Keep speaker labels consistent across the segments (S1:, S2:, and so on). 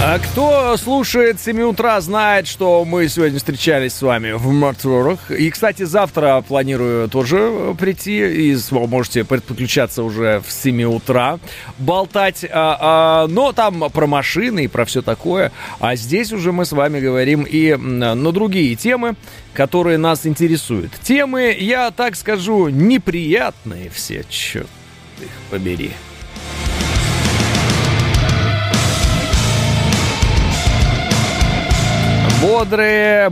S1: А кто слушает 7 утра, знает, что мы сегодня встречались с вами в моторах. И, кстати, завтра планирую тоже прийти, и вы можете подключаться уже в 7 утра, болтать. Но там про машины и про все такое. А здесь уже мы с вами говорим и на другие темы, которые нас интересуют. Темы, я так скажу, неприятные все, черт их побери. Бодрые,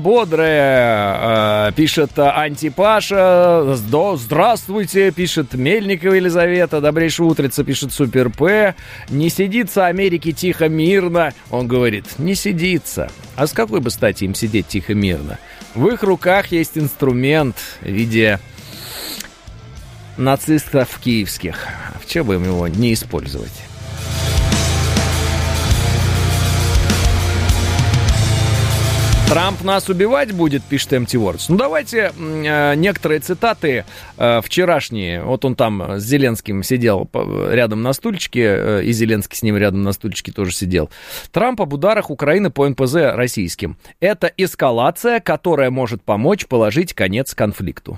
S1: пишет Антипаша. Здравствуйте, пишет Мельникова Елизавета. Добрейшее утрица, пишет Супер П. Не сидится Америке тихо, мирно. Он говорит, не сидится. А с какой бы стати им сидеть тихо, мирно? В их руках есть инструмент в виде нацистов киевских. В чем бы им его не использовать? Трамп нас убивать будет, пишет Empty Words. Ну, давайте некоторые цитаты вчерашние. Вот он там с Зеленским сидел рядом на стульчике, и Зеленский с ним рядом на стульчике тоже сидел. Трамп об ударах Украины по НПЗ российским. Это эскалация, которая может помочь положить конец конфликту.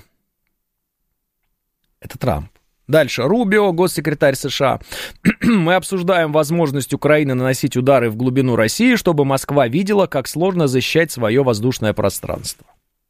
S1: Это Трамп. Дальше. Рубио, госсекретарь США. Мы обсуждаем возможность Украины наносить удары в глубину России, чтобы Москва видела, как сложно защищать свое воздушное пространство.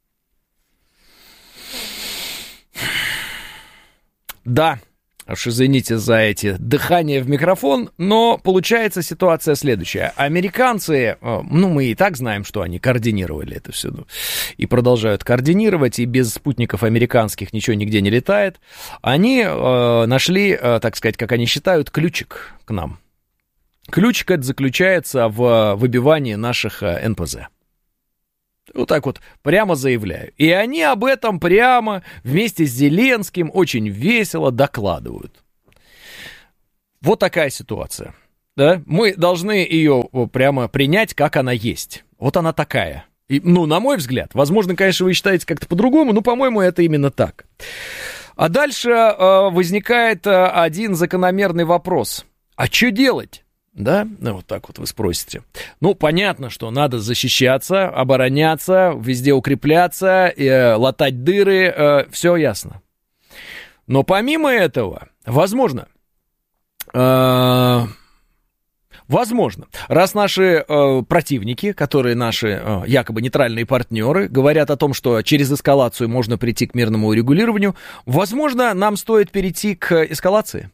S1: Да, уж извините за эти дыхания в микрофон, но получается ситуация следующая. Американцы, мы и так знаем, что они координировали это все, и продолжают координировать, и без спутников американских ничего нигде не летает. Они нашли, так сказать, как они считают, ключик к нам. Ключик это заключается в выбивании наших НПЗ. Вот так вот прямо заявляю. И они об этом прямо вместе с Зеленским очень весело докладывают. Вот такая ситуация. Да? Мы должны ее прямо принять, как она есть. Вот она такая. И, на мой взгляд, возможно, конечно, вы считаете как-то по-другому, но, по-моему, это именно так. А дальше возникает один закономерный вопрос. А что делать? Да, вот так вот вы спросите. Понятно, что надо защищаться, обороняться, везде укрепляться, латать дыры, все ясно. Но помимо этого, возможно, раз наши противники, которые наши якобы нейтральные партнеры, говорят о том, что через эскалацию можно прийти к мирному урегулированию, возможно, нам стоит перейти к эскалации.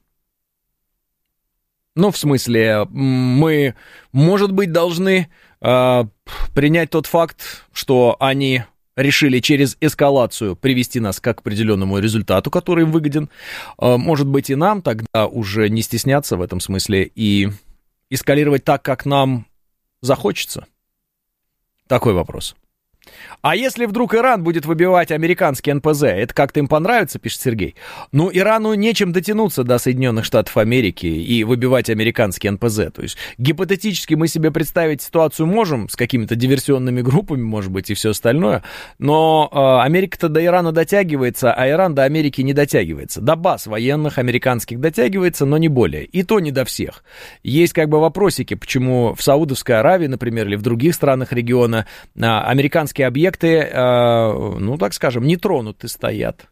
S1: В смысле, мы, может быть, должны принять тот факт, что они решили через эскалацию привести нас к определенному результату, который им выгоден. Может быть, и нам тогда уже не стесняться в этом смысле и эскалировать так, как нам захочется? Такой вопрос. А если вдруг Иран будет выбивать американский НПЗ, это как-то им понравится, пишет Сергей. Ирану нечем дотянуться до Соединенных Штатов Америки и выбивать американский НПЗ. То есть гипотетически мы себе представить ситуацию можем с какими-то диверсионными группами, может быть, и все остальное, но Америка-то до Ирана дотягивается, а Иран до Америки не дотягивается. До баз военных американских дотягивается, но не более. И то не до всех. Есть вопросики, почему в Саудовской Аравии, например, или в других странах региона американские объекты, так скажем, нетронуты стоят.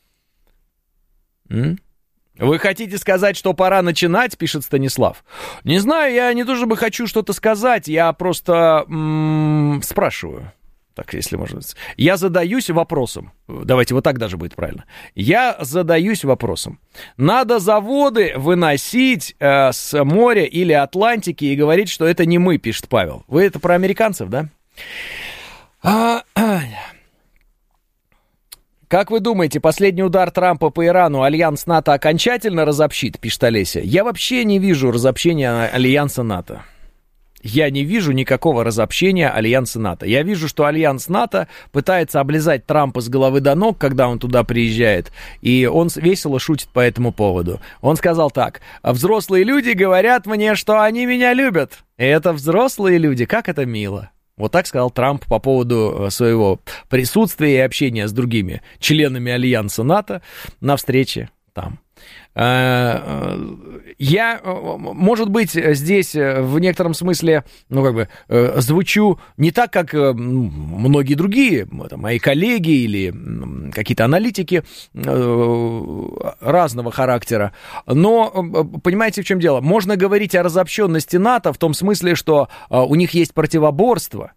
S1: Вы хотите сказать, что пора начинать, пишет Станислав? Не знаю, я не то чтобы хочу что-то сказать, я просто спрашиваю. Так, если можно. Я задаюсь вопросом. Давайте вот так даже будет правильно. Я задаюсь вопросом. Надо заводы выносить с моря или Атлантики и говорить, что это не мы, пишет Павел. Вы это про американцев, да? Как вы думаете, последний удар Трампа по Ирану альянс НАТО окончательно разобщит, пишет Олеся? Я вообще не вижу разобщения альянса НАТО. Я не вижу никакого разобщения альянса НАТО. Я вижу, что альянс НАТО пытается облизать Трампа с головы до ног, когда он туда приезжает, и он весело шутит по этому поводу. Он сказал так: взрослые люди говорят мне, что они меня любят. И это взрослые люди, как это мило. Вот так сказал Трамп по поводу своего присутствия и общения с другими членами альянса НАТО на встрече там. Я, может быть, здесь в некотором смысле, звучу не так, как многие другие, мои коллеги или какие-то аналитики разного характера, но, понимаете, в чем дело? Можно говорить о разобщенности НАТО в том смысле, что у них есть противоборство,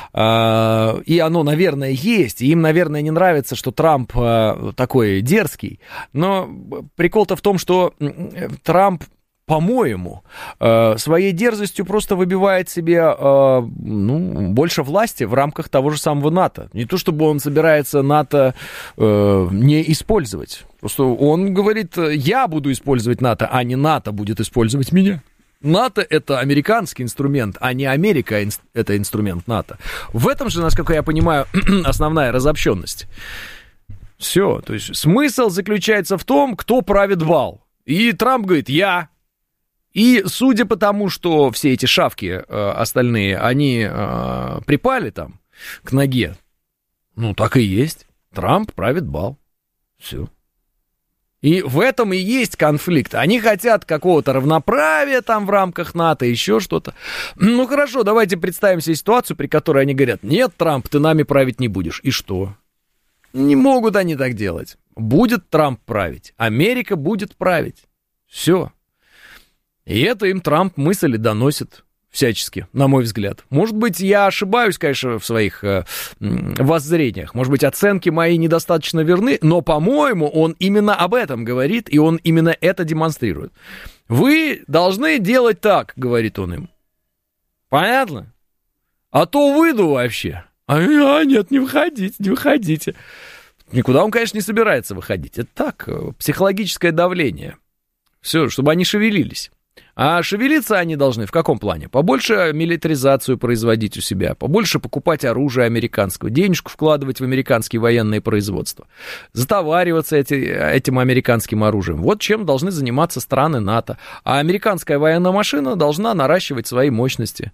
S1: и оно, наверное, есть, и им, наверное, не нравится, что Трамп такой дерзкий, но прикол-то в том, что Трамп, по-моему, своей дерзостью просто выбивает себе больше власти в рамках того же самого НАТО. Не то, чтобы он собирается НАТО не использовать, просто он говорит, я буду использовать НАТО, а не НАТО будет использовать меня. НАТО — это американский инструмент, а не Америка — это инструмент НАТО. В этом же, насколько я понимаю, основная разобщенность. Все, то есть смысл заключается в том, кто правит бал. И Трамп говорит, я. И судя по тому, что все эти шавки остальные, они припали там к ноге, так и есть. Трамп правит бал. Все. И в этом и есть конфликт. Они хотят какого-то равноправия там в рамках НАТО, еще что-то. Хорошо, давайте представим себе ситуацию, при которой они говорят, нет, Трамп, ты нами править не будешь. И что? Не могут они так делать. Будет Трамп править. Америка будет править. Все. И это им Трамп мысли доносит всячески, на мой взгляд. Может быть, я ошибаюсь, конечно, в своих воззрениях. Может быть, оценки мои недостаточно верны, но, по-моему, он именно об этом говорит, и он именно это демонстрирует. Вы должны делать так, говорит он им. Понятно? А то выйду вообще. Нет, не выходите, не выходите. Никуда он, конечно, не собирается выходить. Это так, психологическое давление. Все, чтобы они шевелились. А шевелиться они должны в каком плане? Побольше милитаризацию производить у себя, побольше покупать оружие американского, денежку вкладывать в американские военные производства, затовариваться этим американским оружием. Вот чем должны заниматься страны НАТО. А американская военная машина должна наращивать свои мощности.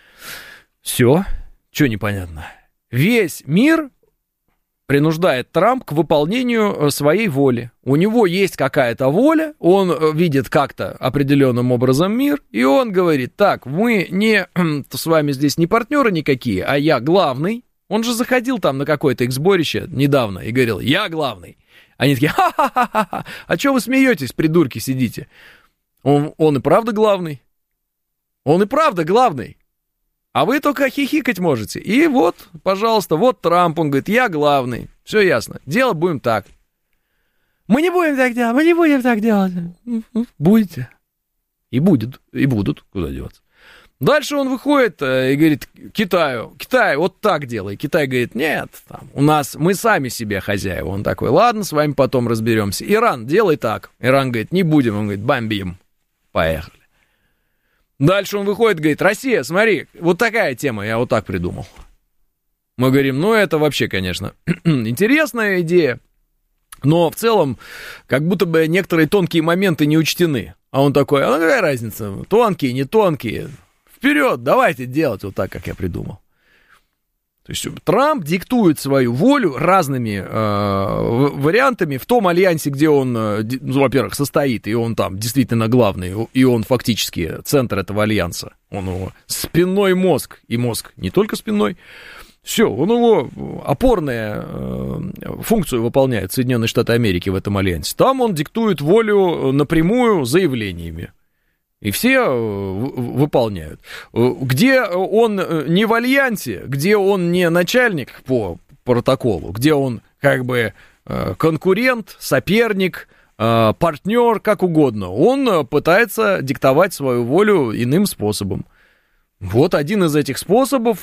S1: Все, что непонятно. Весь мир принуждает Трамп к выполнению своей воли. У него есть какая-то воля, он видит как-то определенным образом мир, и он говорит, так, мы с вами здесь не партнеры никакие, а я главный. Он же заходил там на какое-то их сборище недавно и говорил, я главный. Они такие, ха-ха-ха-ха, а что вы смеетесь, придурки, сидите? Он и правда главный. Он и правда главный. А вы только хихикать можете. И вот, пожалуйста, вот Трамп, он говорит, я главный. Все ясно. Делать будем так. Мы не будем так делать, мы не будем так делать. Будете. И будут. Куда деваться. Дальше он выходит и говорит Китаю, Китай, вот так делай. Китай говорит, нет, мы сами себе хозяева. Он такой, ладно, с вами потом разберемся. Иран, делай так. Иран говорит, не будем. Он говорит, бомбим. Поехали. Дальше он выходит и говорит, Россия, смотри, вот такая тема, я вот так придумал. Мы говорим, это вообще, конечно, интересная идея, но в целом, как будто бы некоторые тонкие моменты не учтены. А он такой, какая разница, тонкие, не тонкие, вперед, давайте делать вот так, как я придумал. То есть Трамп диктует свою волю разными вариантами в том альянсе, где он, во-первых, состоит, и он там действительно главный, и он фактически центр этого альянса. Он его спинной мозг, и мозг не только спинной. Все, он его опорную функцию выполняет, Соединенные Штаты Америки в этом альянсе. Там он диктует волю напрямую заявлениями. И все выполняют. Где он не в альянсе, где он не начальник по протоколу, где он как бы конкурент, соперник, партнер, как угодно, он пытается диктовать свою волю иным способом. Вот один из этих способов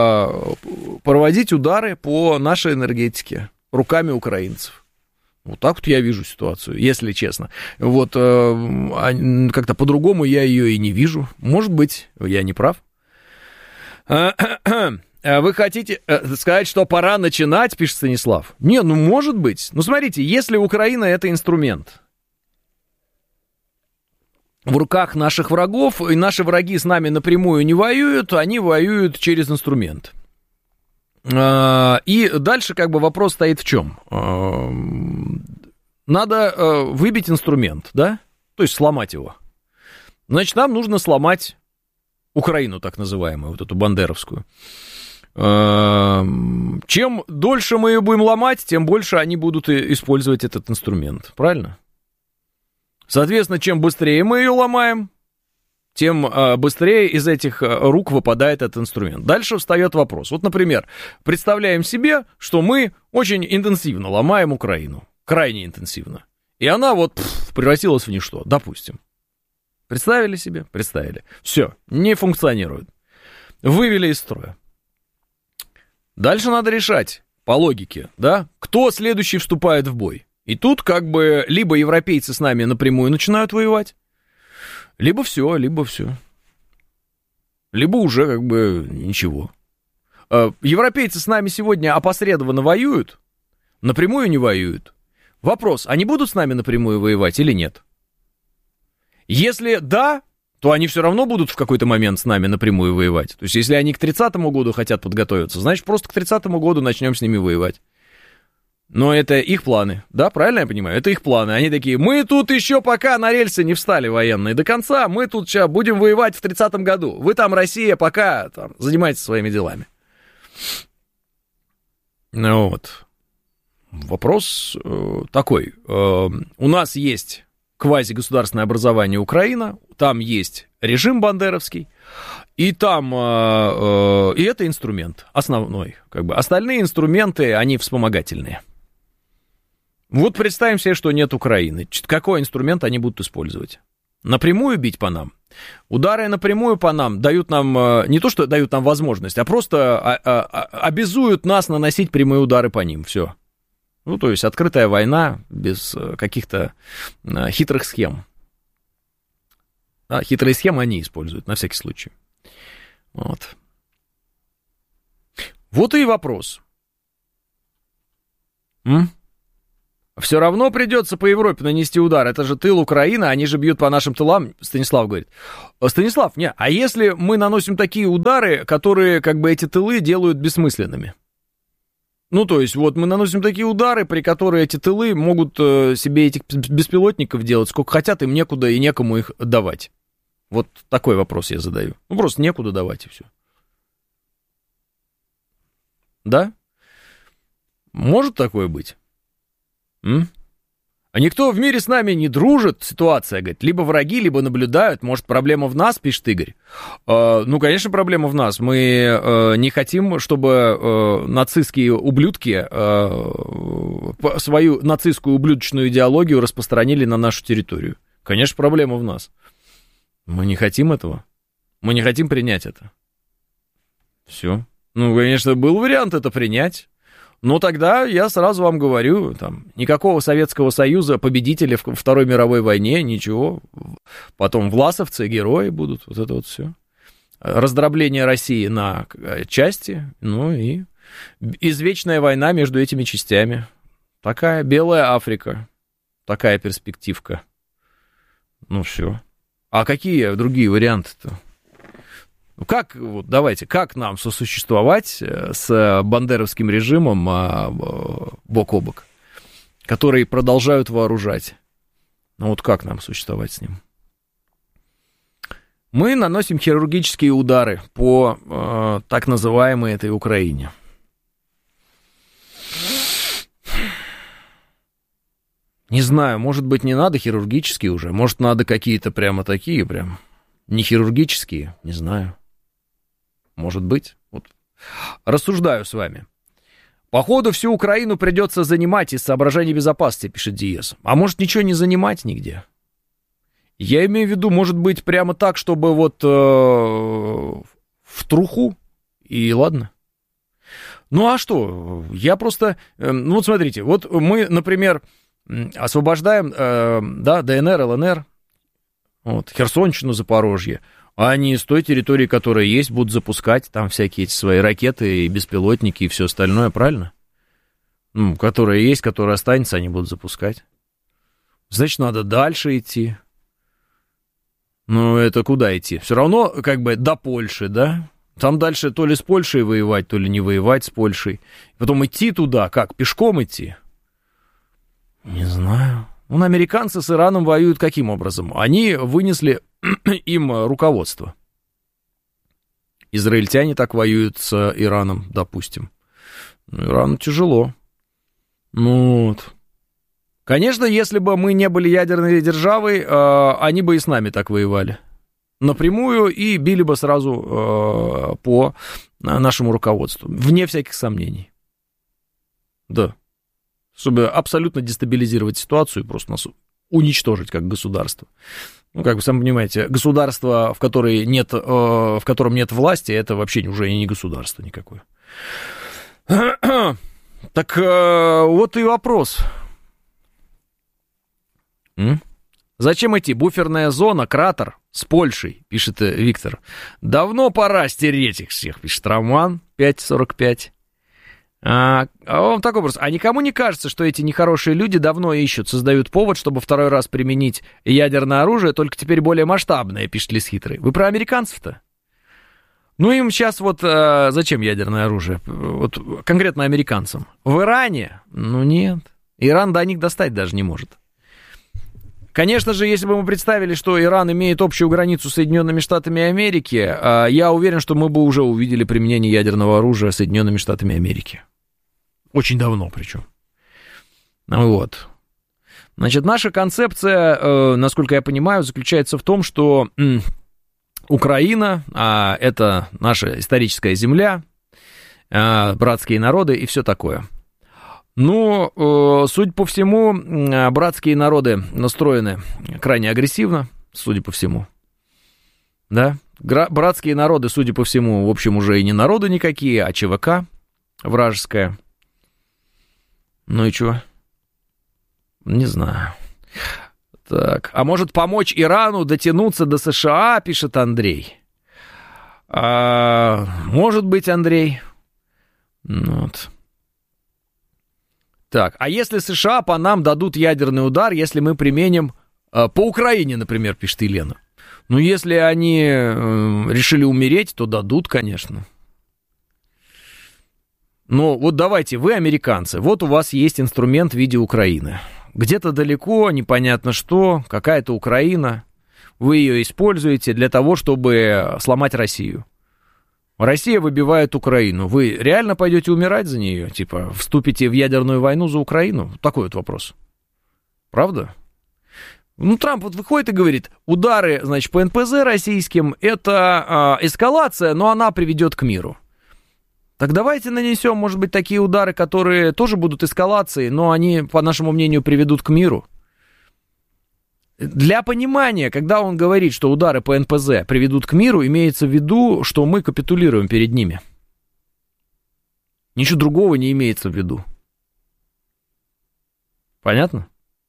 S1: проводить удары по нашей энергетике руками украинцев. Вот так вот я вижу ситуацию, если честно. Вот как-то по-другому я ее и не вижу. Может быть, я не прав. Вы хотите сказать, что пора начинать, пишет Станислав? Не, может быть. Смотрите, если Украина — это инструмент в руках наших врагов, и наши враги с нами напрямую не воюют, они воюют через инструмент. И дальше как бы вопрос стоит в чем? надо выбить инструмент, да? То есть сломать его. Значит, нам нужно сломать Украину, так называемую, вот эту бандеровскую. Чем дольше мы ее будем ломать, тем больше они будут использовать этот инструмент. Правильно? Соответственно, чем быстрее мы ее ломаем, тем быстрее из этих рук выпадает этот инструмент. Дальше встает вопрос. Вот, например, представляем себе, что мы очень интенсивно ломаем Украину. Крайне интенсивно. И она вот превратилась в ничто, допустим. Представили себе? Представили. Все, не функционирует. Вывели из строя. Дальше надо решать, по логике, да, кто следующий вступает в бой. И тут как бы либо европейцы с нами напрямую начинают воевать, либо все. Либо уже как бы ничего. Европейцы с нами сегодня опосредованно воюют, напрямую не воюют. Вопрос, они будут с нами напрямую воевать или нет? Если да, то они все равно будут в какой-то момент с нами напрямую воевать. То есть, если они к 30-му году хотят подготовиться, значит, просто к 30-му году начнем с ними воевать. Но это их планы, да, правильно я понимаю? Это их планы. Они такие, мы тут еще пока на рельсы не встали военные до конца, мы тут сейчас будем воевать в 30-м году. Вы там, Россия, пока там, занимайтесь своими делами. Ну вот. Вопрос такой. У нас есть квазигосударственное образование Украина, там есть режим бандеровский, и там, и это инструмент основной, как бы. Остальные инструменты, они вспомогательные. Вот представим себе, что нет Украины. Какой инструмент они будут использовать? Напрямую бить по нам? Удары напрямую по нам дают нам, не то что дают нам возможность, а просто обязуют нас наносить прямые удары по ним, все. Ну, то есть открытая война без каких-то хитрых схем. Да, хитрые схемы они используют, на всякий случай. Вот. Вот и вопрос. Все равно придется по Европе нанести удар. Это же тыл Украины, они же бьют по нашим тылам, Станислав говорит. Станислав, не, а если мы наносим такие удары, которые как бы эти тылы делают бессмысленными? Ну, то есть, вот мы наносим такие удары, при которых эти тылы могут себе этих беспилотников делать сколько хотят, им некуда и некому их давать. Вот такой вопрос я задаю. Ну, просто некуда давать, и все. Да? Может такое быть? А никто в мире с нами не дружит, ситуация, говорит, либо враги, либо наблюдают, может, проблема в нас, пишет Игорь. Ну, конечно, проблема в нас, мы не хотим, чтобы нацистские ублюдки свою нацистскую ублюдочную идеологию распространили на нашу территорию. Конечно, проблема в нас. Мы не хотим этого, мы не хотим принять это. Все. Ну, конечно, был вариант это принять. Но тогда я сразу вам говорю, там, никакого Советского Союза, победители в Второй мировой войне, ничего. Потом власовцы, герои будут, вот это вот все. Раздробление России на части, ну и извечная война между этими частями. Такая белая Африка, такая перспективка. Ну все. А какие другие варианты-то? Как, вот, давайте, как нам сосуществовать с бандеровским режимом бок о бок, который продолжают вооружать? Ну вот как нам существовать с ним? Мы наносим хирургические удары по так называемой этой Украине. Не знаю, может быть, не надо хирургические уже, может, надо какие-то прямо такие, прям не хирургические, не знаю. Может быть. Вот. Рассуждаю с вами. Походу, всю Украину придется занимать из соображений безопасности, пишет Диез. А может, ничего не занимать нигде? Я имею в виду, может быть, прямо так, чтобы вот в труху, и ладно. Ну, а что? Я просто... Ну, вот смотрите, вот мы, например, освобождаем да, ДНР, ЛНР, вот, Херсонщину, Запорожье. А они с той территории, которая есть, будут запускать там всякие эти свои ракеты и беспилотники и все остальное, правильно? Ну, которая есть, которая останется, они будут запускать. Значит, надо дальше идти. Ну, это куда идти? Все равно, как бы, до Польши, да? Там дальше то ли с Польшей воевать, то ли не воевать с Польшей. Потом идти туда, как, пешком идти? Не знаю. Ну, американцы с Ираном воюют каким образом? Они вынесли им руководство. Израильтяне так воюют с Ираном, допустим. Ирану тяжело. Ну, вот. Конечно, если бы мы не были ядерной державой, они бы и с нами так воевали. Напрямую и били бы сразу по нашему руководству. Вне всяких сомнений. Да. Чтобы абсолютно дестабилизировать ситуацию и просто нас уничтожить как государство. Ну, как вы сами понимаете, государство, в котором нет власти, это вообще уже не государство никакое. Так вот и вопрос. Зачем идти? Буферная зона, кратер с Польшей, пишет Виктор. Давно пора стереть их всех, пишет Роман, 5:45. А вам такой вопрос. А никому не кажется, что эти нехорошие люди давно ищут, создают повод, чтобы второй раз применить ядерное оружие, только теперь более масштабное, пишет Лис Хитрый. Вы про американцев-то? Ну, им сейчас вот зачем ядерное оружие? Вот конкретно американцам. В Иране? Ну, нет. Иран до них достать даже не может. Конечно же, если бы мы представили, что Иран имеет общую границу с Соединенными Штатами Америки, я уверен, что мы бы уже увидели применение ядерного оружия Соединенными Штатами Америки. Очень давно причем. Вот. Значит, наша концепция, насколько я понимаю, заключается в том, что Украина, это наша историческая земля, братские народы и все такое. Ну, судя по всему, братские народы настроены крайне агрессивно, судя по всему. Да? Братские народы, судя по всему, в общем, уже и не народы никакие, а ЧВК вражеская. Ну и чё? Не знаю. Так, а может помочь Ирану дотянуться до США, пишет Андрей. Может быть, Андрей. Вот. Так, а если США по нам дадут ядерный удар, если мы применим по Украине, например, пишет Елена. Ну, если они решили умереть, то дадут, конечно. Но вот давайте, вы американцы, вот у вас есть инструмент в виде Украины. Где-то далеко, непонятно что, какая-то Украина. Вы ее используете для того, чтобы сломать Россию. Россия выбивает Украину. Вы реально пойдете умирать за нее? Типа, вступите в ядерную войну за Украину? Такой вот вопрос. Правда? Ну, Трамп вот выходит и говорит, удары, значит, по НПЗ российским, это эскалация, но она приведет к миру. Так давайте нанесем, может быть, такие удары, которые тоже будут эскалацией, но они, по нашему мнению, приведут к миру. Для понимания, когда он говорит, что удары по НПЗ приведут к миру, имеется в виду, что мы капитулируем перед ними. Ничего другого не имеется в виду. Понятно?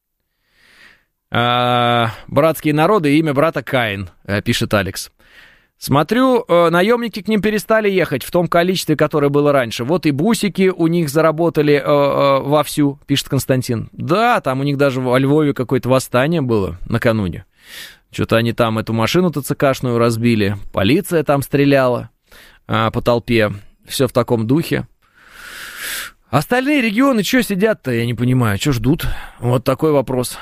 S1: Братские народы, имя брата Каин, пишет Алекс. Смотрю, наемники к ним перестали ехать в том количестве, которое было раньше. Вот и бусики у них заработали вовсю, пишет Константин. Да, там у них даже во Львове какое-то восстание было накануне. Что-то они там эту машину ТЦКшную разбили, полиция там стреляла по толпе. Все в таком духе. Остальные регионы что сидят-то, я не понимаю, что ждут? Вот такой вопрос.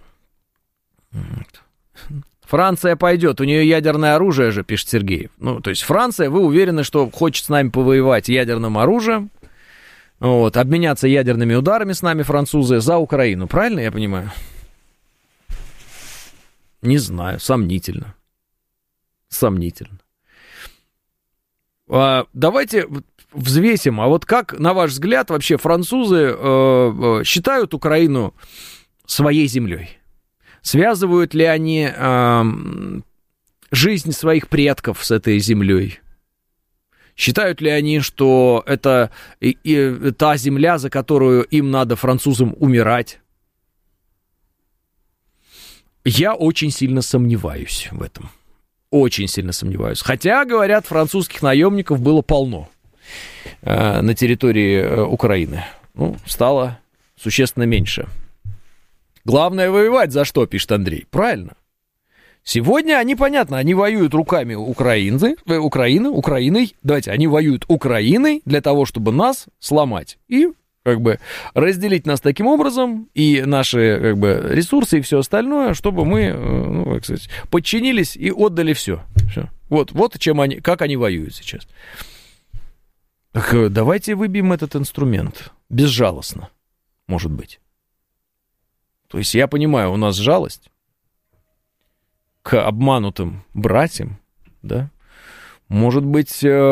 S1: Франция пойдет, у нее ядерное оружие же, пишет Сергей. Ну, то есть Франция, вы уверены, что хочет с нами повоевать ядерным оружием, вот, обменяться ядерными ударами с нами, французы, за Украину, правильно я понимаю? Не знаю, сомнительно. Сомнительно. Давайте взвесим, а вот как, на ваш взгляд, вообще французы считают Украину своей землей? Связывают ли они жизнь своих предков с этой землей? Считают ли они, что это та земля, за которую им надо, французам, умирать? Я очень сильно сомневаюсь в этом. Очень сильно сомневаюсь. Хотя, говорят, французских наемников было полно на территории Украины. Ну, стало существенно меньше. Главное воевать за что, пишет Андрей. Правильно. Сегодня они, понятно, они воюют руками Украиной. Давайте, они воюют Украиной для того, чтобы нас сломать. И как бы разделить нас таким образом и наши как бы ресурсы и все остальное, чтобы мы, ну, как сказать, подчинились и отдали все. Вот чем они, как они воюют сейчас. Так давайте выбьем этот инструмент безжалостно, может быть. То есть я понимаю, у нас жалость к обманутым братьям, да. Может быть,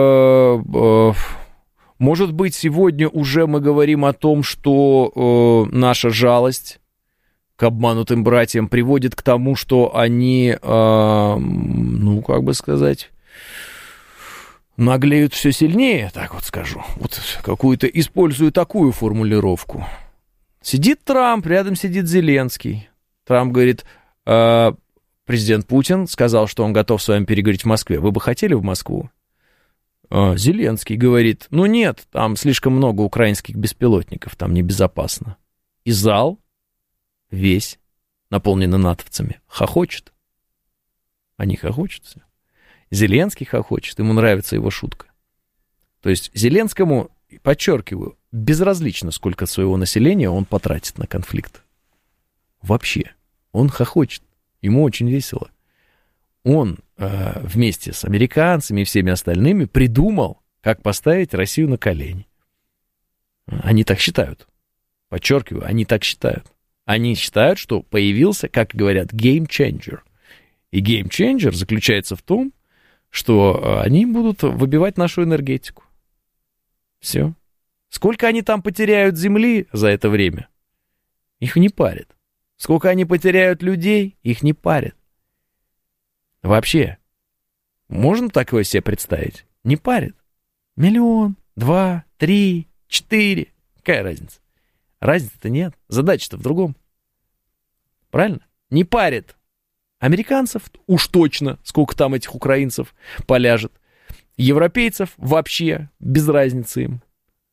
S1: сегодня уже мы говорим о том, что наша жалость к обманутым братьям приводит к тому, что они, ну, как бы сказать, наглеют все сильнее, так вот скажу. Вот какую-то использую такую формулировку. Сидит Трамп, рядом сидит Зеленский. Трамп говорит, президент Путин сказал, что он готов с вами переговорить в Москве. Вы бы хотели в Москву? Зеленский говорит, ну нет, там слишком много украинских беспилотников, там небезопасно. И зал весь наполненный натовцами хохочет. Они хохочут все. Зеленский хохочет, ему нравится его шутка. То есть Зеленскому, подчеркиваю, безразлично, сколько своего населения он потратит на конфликт. Вообще. Он хохочет. Ему очень весело. Он вместе с американцами и всеми остальными придумал, как поставить Россию на колени. Они так считают. Подчеркиваю, они так считают. Они считают, что появился, как говорят, game changer. И game changer заключается в том, что они будут выбивать нашу энергетику. Все. Сколько они там потеряют земли за это время, их не парит. Сколько они потеряют людей, их не парит. Вообще, можно такое себе представить? Не парит. 1 000 000, 2 000 000, 3 000 000, 4 000 000. Какая разница? Разницы-то нет. Задача-то в другом. Правильно? Не парит. Американцев уж точно, сколько там этих украинцев поляжет. Европейцев вообще без разницы им.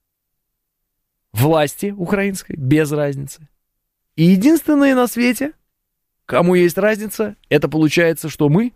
S1: Власти украинской без разницы. И единственные на свете, кому есть разница, это получается, что мы.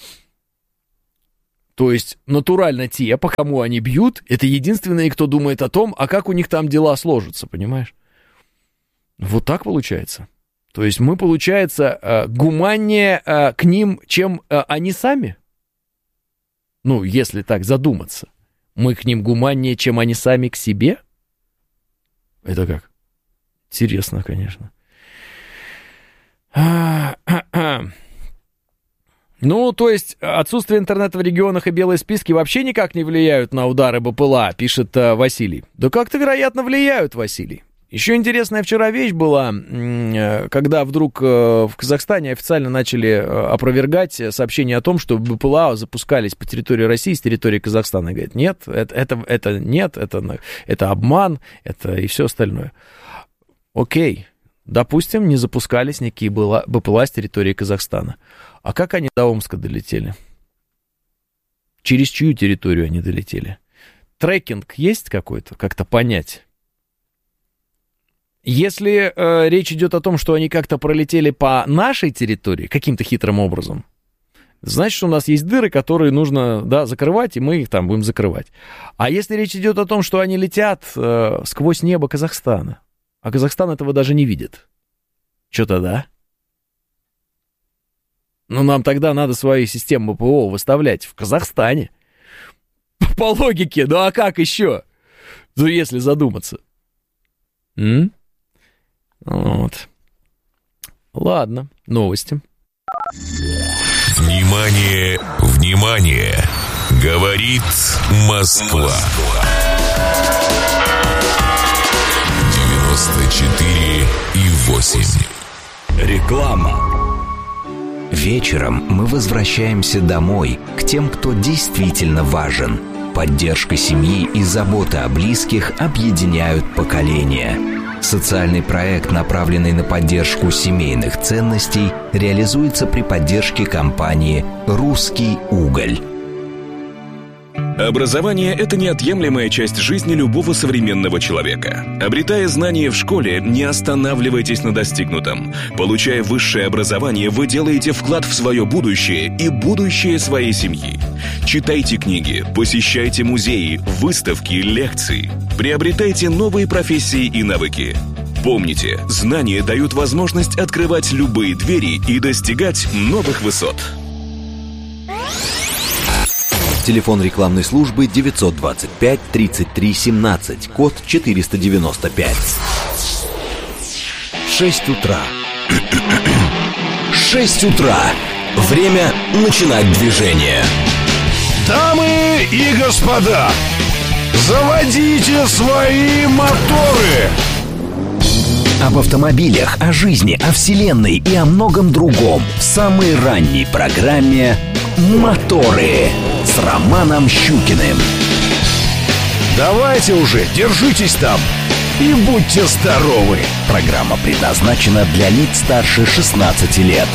S1: То есть натурально те, по кому они бьют, это единственные, кто думает о том, а как у них там дела сложатся, понимаешь? Вот так получается. То есть мы, получается, гуманнее к ним, чем они сами. Ну, если так задуматься. Мы к ним гуманнее, чем они сами к себе? Это как? Интересно, конечно. Ну, то есть отсутствие интернета в регионах и белые списки вообще никак не влияют на удары БПЛА, пишет Василий. Да как-то, вероятно, влияют, Василий. Еще интересная вчера вещь была, когда вдруг в Казахстане официально начали опровергать сообщение о том, что БПЛА запускались по территории России с территории Казахстана. Говорят, нет, это нет, это обман, это и все остальное. Окей, допустим, не запускались никакие БПЛА с территории Казахстана. А как они до Омска долетели? Через чью территорию они долетели? Трекинг есть какой-то, как-то понять? Если речь идет о том, что они как-то пролетели по нашей территории каким-то хитрым образом, значит, у нас есть дыры, которые нужно, да, закрывать, и мы их там будем закрывать. А если речь идет о том, что они летят сквозь небо Казахстана, а Казахстан этого даже не видит, что тогда? Ну, нам тогда надо свои системы ПВО выставлять в Казахстане. По логике, ну а как еще? Ну, если задуматься. Вот. Ладно, новости.
S2: Внимание, внимание! Говорит Москва. 94,8.
S3: Реклама. Вечером мы возвращаемся домой, к тем, кто действительно важен. Поддержка семьи и забота о близких объединяют поколения. Социальный проект, направленный на поддержку семейных ценностей, реализуется при поддержке компании «Русский уголь».
S4: Образование – это неотъемлемая часть жизни любого современного человека. Обретая знания в школе, не останавливайтесь на достигнутом. Получая высшее образование, вы делаете вклад в свое будущее и будущее своей семьи. Читайте книги, посещайте музеи, выставки, лекции. Приобретайте новые профессии и навыки. Помните, знания дают возможность открывать любые двери и достигать новых высот.
S3: Телефон рекламной службы 925 33 17, код 495. 6 утра. 6 утра. Время начинать движение.
S5: Дамы и господа, заводите свои моторы!
S3: Об автомобилях, о жизни, о вселенной и о многом другом в самой ранней программе «Моторы» с Романом Щукиным.
S5: Давайте уже, держитесь там и будьте здоровы!
S3: Программа предназначена для лиц старше 16 лет.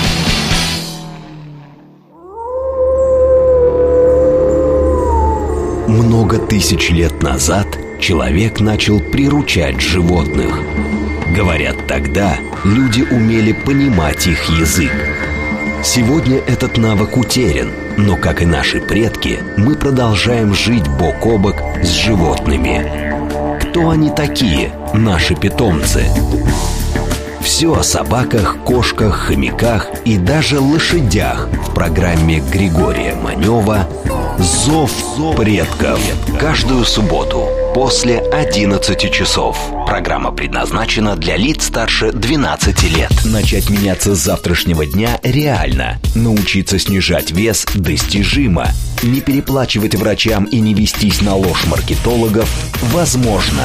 S3: Много тысяч лет назад человек начал приручать животных. Говорят, тогда люди умели понимать их язык. Сегодня этот навык утерян, но, как и наши предки, мы продолжаем жить бок о бок с животными. Кто они такие, наши питомцы? Все о собаках, кошках, хомяках и даже лошадях в программе Григория Манева «Зов предков». Каждую субботу после 11 часов. Программа предназначена для лиц старше 12 лет. Начать меняться с завтрашнего дня реально. Научиться снижать вес достижимо. Не переплачивать врачам и не вестись на ложь маркетологов возможно.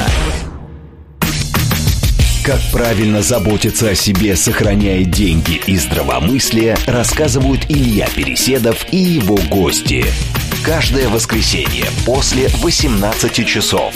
S3: Как правильно заботиться о себе, сохраняя деньги и здравомыслие, рассказывают Илья Переседов и его гости. Каждое воскресенье после 18 часов.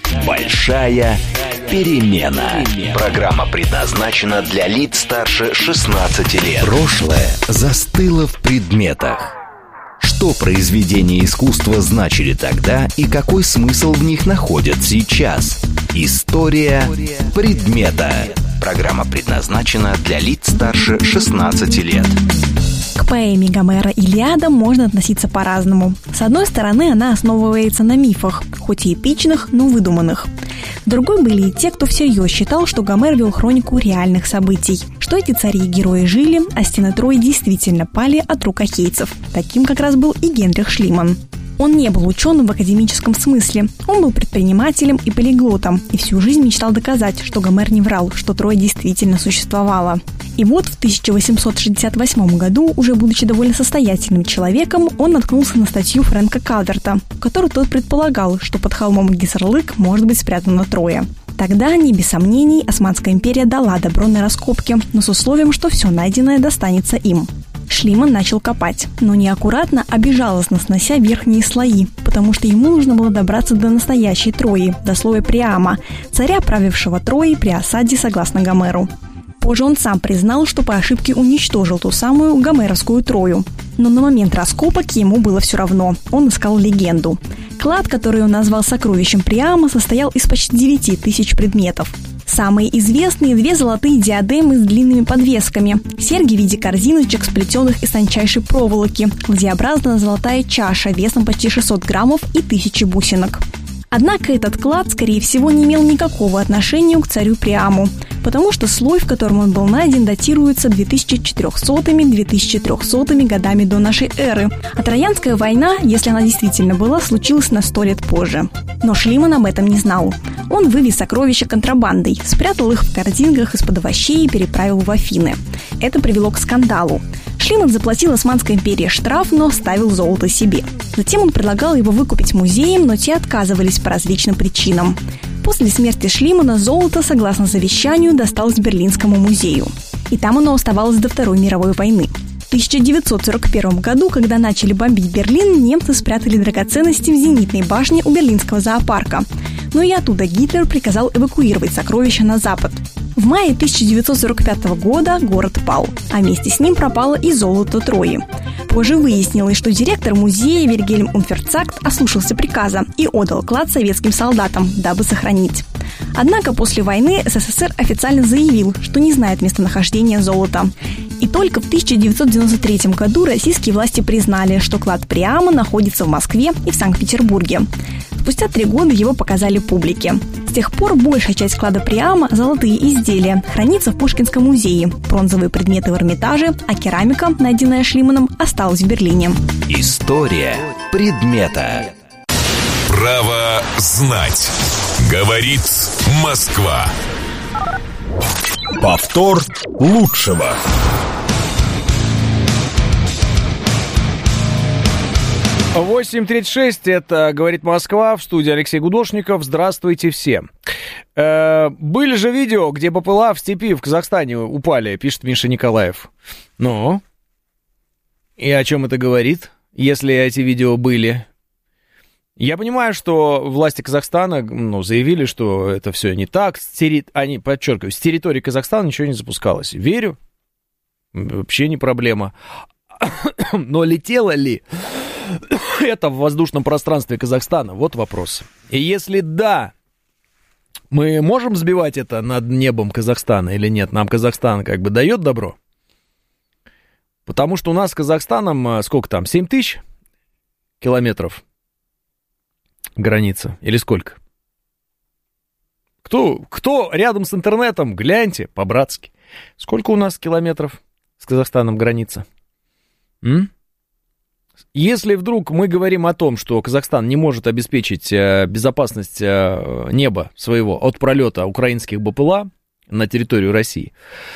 S3: Большая перемена. Программа предназначена для лиц старше 16 лет. Прошлое застыло в предметах. Что произведения искусства значили тогда и какой смысл в них находят сейчас? История предмета. Программа предназначена для лиц старше 16 лет.
S6: К поэме Гомера «Илиада» можно относиться по-разному. С одной стороны, она основывается на мифах, хоть и эпичных, но выдуманных. С другой были и те, кто всерьез считал, что Гомер вел хронику реальных событий, что эти цари и герои жили, а стены Трои действительно пали от рук ахейцев. Таким как раз был и Генрих Шлиман. Он не был ученым в академическом смысле. Он был предпринимателем и полиглотом, и всю жизнь мечтал доказать, что Гомер не врал, что Троя действительно существовала. И вот в 1868 году, уже будучи довольно состоятельным человеком, он наткнулся на статью Фрэнка Калверта, в которой тот предполагал, что под холмом Гиссерлык может быть спрятана Троя. Тогда, не без сомнений, Османская империя дала добро на раскопки, но с условием, что все найденное достанется им. Шлиман начал копать, но неаккуратно, а безжалостно снося верхние слои, потому что ему нужно было добраться до настоящей Трои, до слоя Приама, царя, правившего Троей при осаде согласно Гомеру. Позже он сам признал, что по ошибке уничтожил ту самую гомеровскую Трою. Но на момент раскопок ему было все равно, он искал легенду. Клад, который он назвал сокровищем Приама, состоял из почти 9000 предметов. Самые известные – 2 золотые диадемы с длинными подвесками, серьги в виде корзиночек, сплетенных из тончайшей проволоки, L-образная золотая чаша весом почти 600 граммов и 1000 бусинок. Однако этот клад, скорее всего, не имел никакого отношения к царю Приаму, потому что слой, в котором он был найден, датируется 2400-2300 годами до нашей эры, а Троянская война, если она действительно была, случилась на 100 лет позже. Но Шлиман об этом не знал. Он вывез сокровища контрабандой, спрятал их в корзинках из-под овощей и переправил в Афины. Это привело к скандалу. Шлиман заплатил Османской империи штраф, но оставил золото себе. Затем он предлагал его выкупить музеям, но те отказывались по различным причинам. После смерти Шлимана золото, согласно завещанию, досталось Берлинскому музею. И там оно оставалось до Второй мировой войны. В 1941 году, когда начали бомбить Берлин, немцы спрятали драгоценности в зенитной башне у Берлинского зоопарка. Но и оттуда Гитлер приказал эвакуировать сокровища на запад. В мае 1945 года город пал, а вместе с ним пропало и золото Трои. Позже выяснилось, что директор музея Вильгельм Унферцакт ослушался приказа и отдал клад советским солдатам, дабы сохранить. Однако после войны СССР официально заявил, что не знает местонахождения золота. И только в 1993 году российские власти признали, что клад Приама находится в Москве и в Санкт-Петербурге. Спустя 3 года его показали публике. С тех пор большая часть клада Приама, золотые изделия, хранится в Пушкинском музее, бронзовые предметы в Эрмитаже, а керамика, найденная Шлиманом, осталась в Берлине.
S3: История предмета.
S2: Право знать. Говорит Москва.
S5: Повтор лучшего.
S1: — 8:36, это «Говорит Москва», в студии Алексей Гудошников. Здравствуйте всем. Были же видео, где БПЛА в степи в Казахстане упали, пишет Миша Николаев. Ну? И о чем это говорит, если эти видео были? Я понимаю, что власти Казахстана заявили, что это все не так. Подчеркиваю, с территории Казахстана ничего не запускалось. Верю, вообще не проблема. Но летело ли это в воздушном пространстве Казахстана? Вот вопрос. И если да, мы можем сбивать это над небом Казахстана или нет? Нам Казахстан как бы дает добро? Потому что у нас с Казахстаном, сколько там, 7 тысяч километров граница? Или сколько? Кто рядом с интернетом? Гляньте по-братски. Сколько у нас километров с Казахстаном граница? Если вдруг мы говорим о том, что Казахстан не может обеспечить безопасность неба своего от пролета украинских БПЛА на территорию России,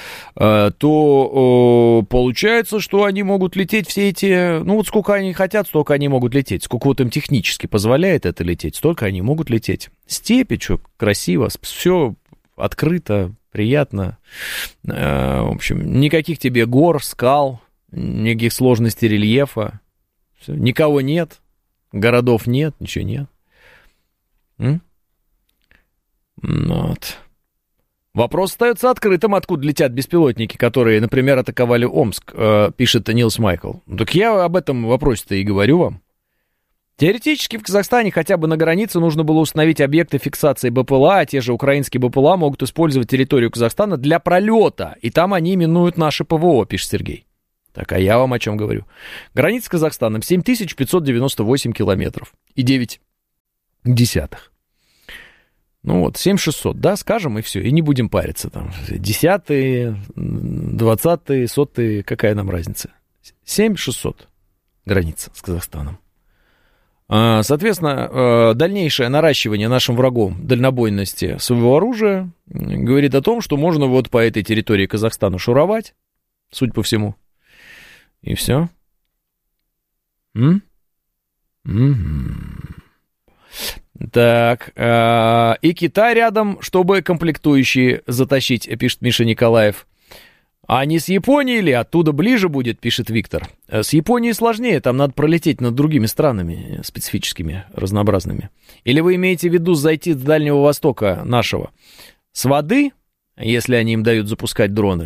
S1: то получается, что они могут лететь все эти... Ну вот сколько они хотят, столько они могут лететь. Сколько вот им технически позволяет это лететь, столько они могут лететь. Степи, что красиво, все открыто, приятно. В общем, никаких тебе гор, скал, никаких сложностей рельефа. Все. Никого нет, городов нет, ничего нет. Вот. Вопрос остается открытым, откуда летят беспилотники, которые, например, атаковали Омск, пишет Нилс Майкл. Так я об этом вопросе-то и говорю вам. Теоретически в Казахстане хотя бы на границе нужно было установить объекты фиксации БПЛА, а те же украинские БПЛА могут использовать территорию Казахстана для пролета, и там они именуют наше ПВО, пишет Сергей. Так, а я вам о чем говорю. Граница с Казахстаном 7598 километров и 9 десятых. Ну вот, 7600, да, скажем, и все, и не будем париться там. Десятые, 20-е, 100-е, какая нам разница? 7600 граница с Казахстаном. Соответственно, дальнейшее наращивание нашим врагом дальнобойности своего оружия говорит о том, что можно вот по этой территории Казахстана шуровать, судя по всему. И все. Так, и Китай рядом, чтобы комплектующие затащить, пишет Миша Николаев. А не с Японией ли? Оттуда ближе будет, пишет Виктор. С Японией сложнее, там надо пролететь над другими странами специфическими, разнообразными. Или вы имеете в виду зайти с Дальнего Востока нашего? С воды, если они им дают запускать дроны?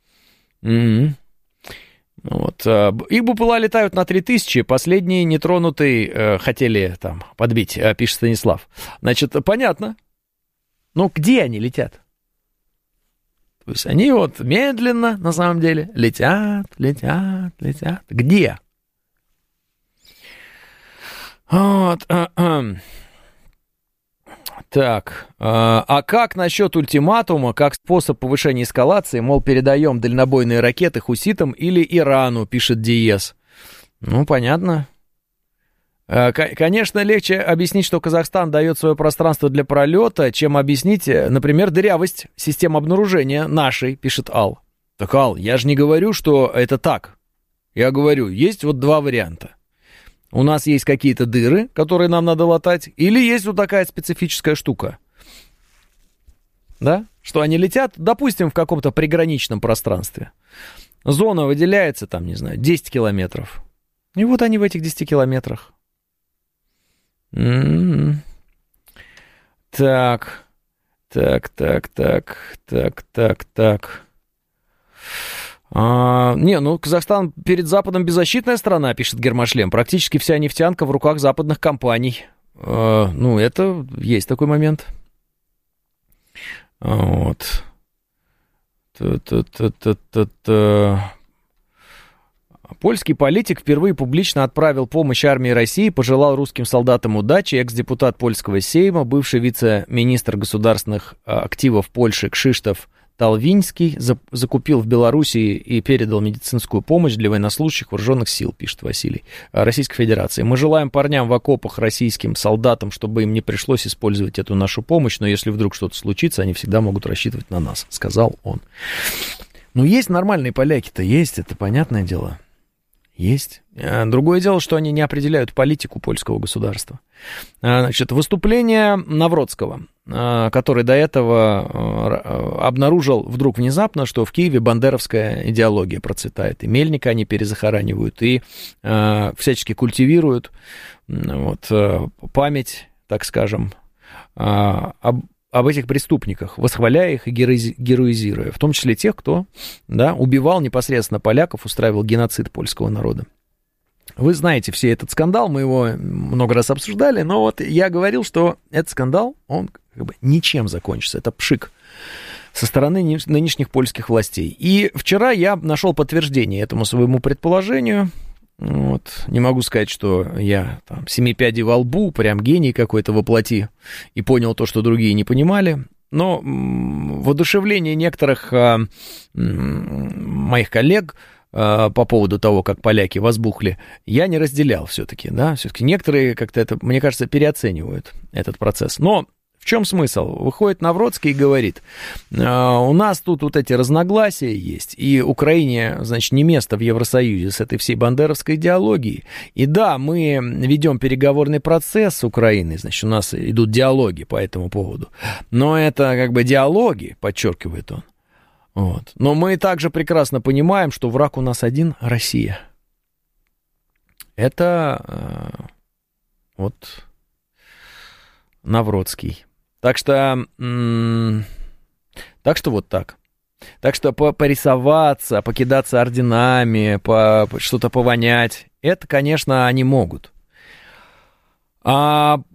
S1: Вот. Их БПЛА летают на 3000, последние нетронутые хотели там подбить, пишет Станислав. Значит, понятно. Но где они летят? То есть они вот медленно, на самом деле, летят. Где? Вот. Так, а как насчет ультиматума, как способ повышения эскалации, мол, передаем дальнобойные ракеты хуситам или Ирану, пишет Диез. Ну, понятно. Конечно, легче объяснить, что Казахстан дает свое пространство для пролета, чем объяснить, например, дырявость систем обнаружения нашей, пишет Ал. Так, Ал, я же не говорю, что это так. Я говорю, есть вот два варианта. У нас есть какие-то дыры, которые нам надо латать, или есть вот такая специфическая штука. Да? Что они летят, допустим, в каком-то приграничном пространстве. Зона выделяется, там, не знаю, 10 километров. И вот они в этих 10 километрах. Так. Так. Казахстан перед Западом беззащитная страна, пишет Гермошлем. Практически вся нефтянка в руках западных компаний. Это есть такой момент. Вот. Польский политик впервые публично отправил помощь армии России, пожелал русским солдатам удачи. Экс-депутат польского Сейма, бывший вице-министр государственных активов Польши Кшиштоф Талвинский закупил в Белоруссии и передал медицинскую помощь для военнослужащих вооруженных сил, пишет Василий, Российской Федерации. Мы желаем парням в окопах, российским солдатам, чтобы им не пришлось использовать эту нашу помощь, но если вдруг что-то случится, они всегда могут рассчитывать на нас, сказал он. Есть нормальные поляки-то, есть, это понятное дело. Есть. Другое дело, что они не определяют политику польского государства. Выступление Навродского, который до этого обнаружил вдруг внезапно, что в Киеве бандеровская идеология процветает, и Мельника они перезахоранивают, и всячески культивируют память, так скажем, об этих преступниках, восхваляя их и героизируя, в том числе тех, кто убивал непосредственно поляков, устраивал геноцид польского народа. Вы знаете все этот скандал, мы его много раз обсуждали, но я говорил, что этот скандал, он ничем закончится, это пшик со стороны нынешних польских властей. И вчера я нашел подтверждение этому своему предположению. Не могу сказать, что я семи пядей во лбу, прям гений какой-то воплоти, и понял то, что другие не понимали, но воодушевление некоторых моих коллег по поводу того, как поляки возбухли, я не разделял все-таки, все-таки некоторые как-то это, мне кажется, переоценивают этот процесс, но в чем смысл? Выходит Навродский и говорит, у нас тут эти разногласия есть, и Украине, не место в Евросоюзе с этой всей бандеровской идеологией. И да, мы ведем переговорный процесс с Украиной, у нас идут диалоги по этому поводу. Но это диалоги, подчеркивает он. Но мы также прекрасно понимаем, что враг у нас один — Россия. Это Навродский. Так что вот так. Так что порисоваться, покидаться орденами, что-то повонять, это, конечно, они могут. А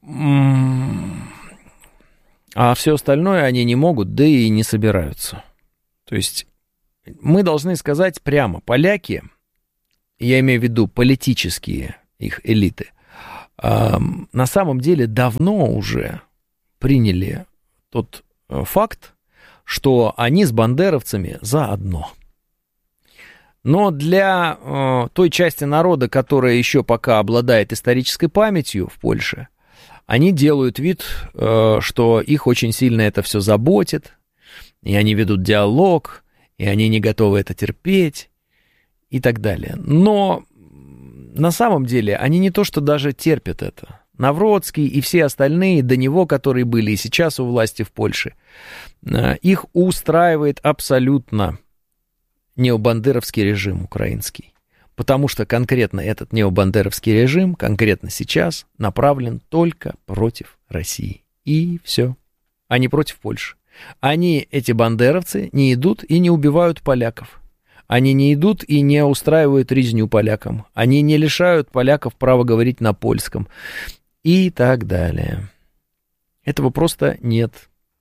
S1: все остальное они не могут, да и не собираются. То есть мы должны сказать прямо, поляки, я имею в виду политические их элиты, на самом деле давно уже приняли тот факт, что они с бандеровцами заодно. Но для той части народа, которая еще пока обладает исторической памятью в Польше, они делают вид, что их очень сильно это все заботит, и они ведут диалог, и они не готовы это терпеть, и так далее. Но на самом деле они не то, что даже терпят это. Навродский и все остальные до него, которые были и сейчас у власти в Польше, их устраивает абсолютно необандеровский режим украинский. Потому что конкретно этот необандеровский режим, конкретно сейчас, направлен только против России. И все. А не против Польши. Они, эти бандеровцы, не идут и не убивают поляков. Они не идут и не устраивают резню полякам. Они не лишают поляков права говорить на польском. И так далее. Этого просто нет.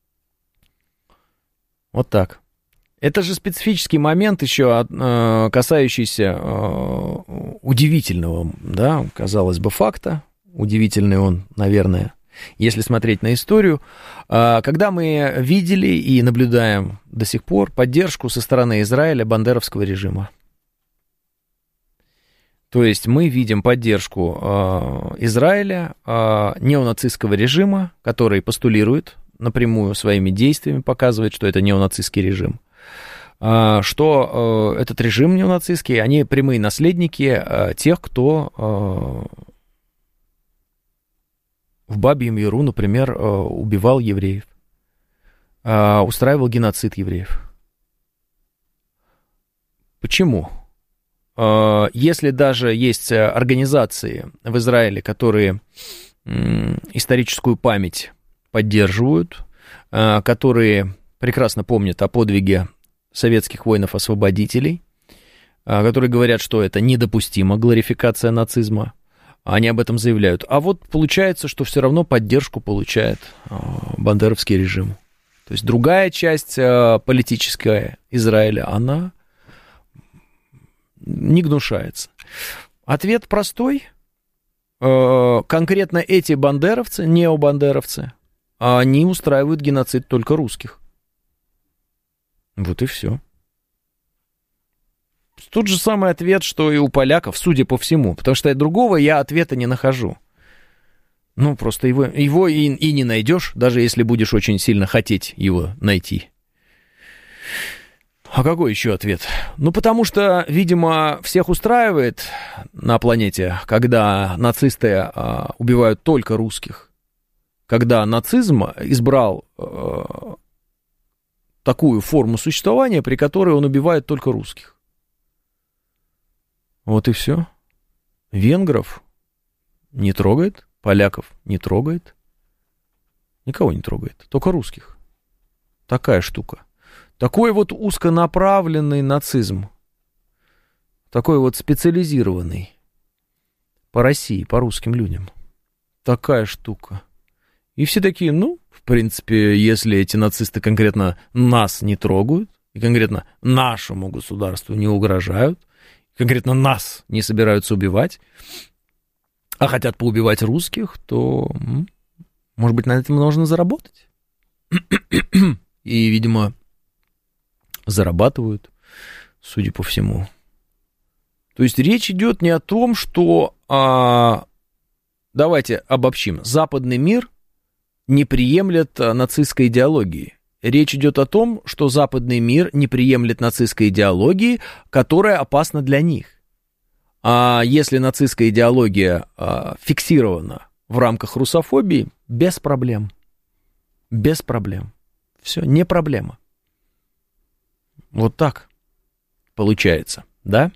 S1: Вот так. Это же специфический момент еще, касающийся удивительного, казалось бы, факта. Удивительный он, наверное, если смотреть на историю. Когда мы видели и наблюдаем до сих пор поддержку со стороны Израиля бандеровского режима. То есть мы видим поддержку Израиля, неонацистского режима, который постулирует напрямую своими действиями, показывает, что это неонацистский режим. Что этот режим неонацистский, они прямые наследники тех, кто в Бабьем Яру, например, убивал евреев, устраивал геноцид евреев. Почему? Если даже есть организации в Израиле, которые историческую память поддерживают, которые прекрасно помнят о подвиге советских воинов-освободителей, которые говорят, что это недопустимо, глорификация нацизма. Они об этом заявляют. А вот получается, что все равно поддержку получает бандеровский режим. То есть другая часть политическая Израиля, она не гнушается. Ответ простой. Конкретно эти бандеровцы, необандеровцы, они устраивают геноцид только русских. Вот и все. Тот же самый ответ, что и у поляков, судя по всему. Потому что другого я ответа не нахожу. Ну, просто его и не найдешь, даже если будешь очень сильно хотеть его найти. А какой еще ответ? Ну, потому что, видимо, всех устраивает на планете, когда нацисты убивают только русских. Когда нацизм избрал такую форму существования, при которой он убивает только русских. Вот и все. Венгров не трогает, поляков не трогает, никого не трогает, только русских. Такая штука. Такой вот узконаправленный нацизм, такой вот специализированный по России, по русским людям. Такая штука. И все такие, ну, в принципе, если эти нацисты конкретно нас не трогают, и конкретно нашему государству не угрожают, конкретно нас не собираются убивать, а хотят поубивать русских, то, может быть, на этом можно заработать. И, видимо, зарабатывают, судя по всему. То есть речь идет не о том, что, давайте обобщим, западный мир не приемлет нацистской идеологии. Речь идет о том, что западный мир не приемлет нацистской идеологии, которая опасна для них. А если нацистская идеология фиксирована в рамках русофобии, без проблем. Без проблем. Все, не проблема. Вот так получается, да?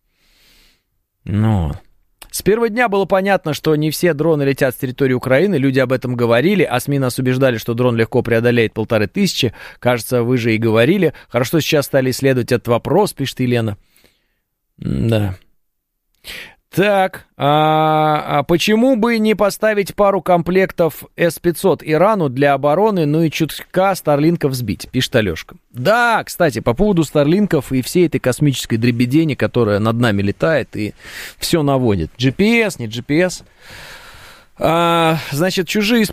S1: Ну, с первого дня было понятно, что не все дроны летят с территории Украины, люди об этом говорили, а СМИ нас убеждали, что дрон легко преодолеет 1500. Кажется, вы же и говорили. Хорошо, сейчас стали исследовать этот вопрос, пишет Елена. Да. Так, почему бы не поставить пару комплектов С-500 Ирану для обороны, ну и чутка старлинков сбить, пишет Алешка. Да, кстати, по поводу старлинков и всей этой космической дребедени, которая над нами летает и все наводит. GPS, не GPS. Значит, чужие